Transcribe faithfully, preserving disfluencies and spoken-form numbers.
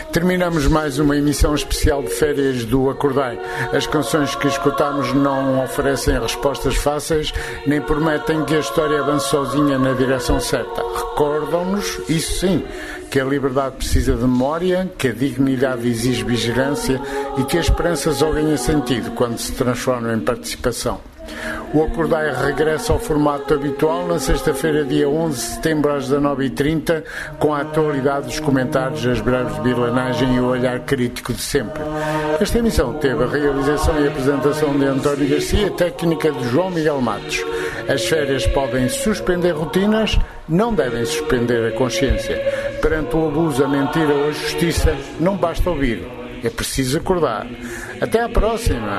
Terminamos mais uma emissão especial de férias do Acordai. As canções que escutamos não oferecem respostas fáceis, nem prometem que a história avance sozinha na direção certa. Recordam-nos, isso sim, que a liberdade precisa de memória, que a dignidade exige vigilância e que a esperança só ganha sentido quando se transforma em participação. O Acordai regressa ao formato habitual na sexta-feira, dia onze de setembro, às dezanove e trinta, com a atualidade dos comentários, as breves de bilanagem e o olhar crítico de sempre. Esta emissão teve a realização e apresentação de António Garcia, técnica de João Miguel Matos. As férias podem suspender rotinas, não devem suspender a consciência. Perante o abuso, a mentira ou a justiça, não basta ouvir, é preciso acordar. Até à próxima!